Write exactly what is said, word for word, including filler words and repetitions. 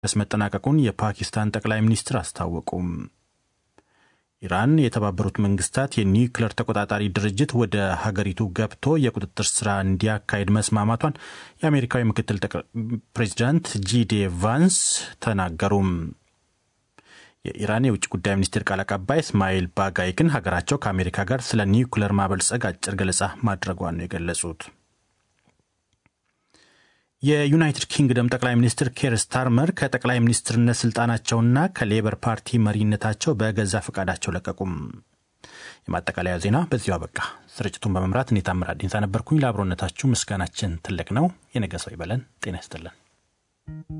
መጠናቀቁን የፓኪስታን ጠቅላይ ሚኒስትር አስታወቁ። ኢራን የተባበሩት መንግስታት የኒውክሌር ተቆጣጣሪ ድርጅት ወደ ሀገሪቱ ገብቶ የቁጥጥር ስራ እንዲያካሂድ መስማማቷን የአሜሪካው ምክትል ፕሬዝዳንት ጂዲ ቫንስ ተናገሩ። የኢራን የውጭ ጉዳይ ሚኒስቴር ቃል አቀባይ እስማኤል ባጋይ ግን ሀገራቸው ከአሜሪካ ጋር ስለ ኒውክሌር ማበልጸግ አጭር ገለጻ ማድረጓን ነው የገለጹት። የዩናይትድ ኪንግደም ጠቅላይ ሚኒስትር ኬር ስታርመር ከጠቅላይ ሚኒስትርነት ስልጣናቸውና ከሌበር ፓርቲ መሪነታቸው በገዛ ፈቃዳቸው ለቀቁም። የማጠቃለያ ዜና በዚሁ አበቃ። ስርጭቱን በመምራት እኔ ታምራት ዲንሳ ነበርኩኝ። ለአብሮነታችሁ ምስጋናችን ትልቅ ነው። የነገ ሰው ይበለን። ጤና ይስጥልን።